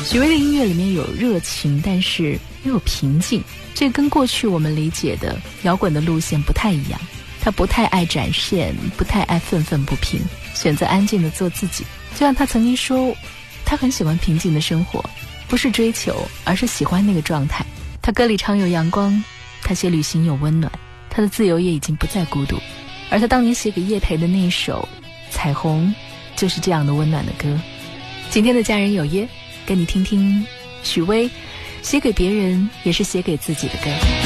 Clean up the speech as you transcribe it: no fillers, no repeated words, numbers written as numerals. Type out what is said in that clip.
许巍的音乐里面有热情，但是也有平静，这跟过去我们理解的摇滚的路线不太一样。他不太爱展现，不太爱愤愤不平，选择安静的做自己。就像他曾经说，他很喜欢平静的生活，不是追求，而是喜欢那个状态。他歌里常有阳光，他写旅行有温暖，他的自由也已经不再孤独。而他当年写给叶培的那一首《彩虹》，就是这样的温暖的歌。今天的家人有约，跟你听听许巍写给别人也是写给自己的歌。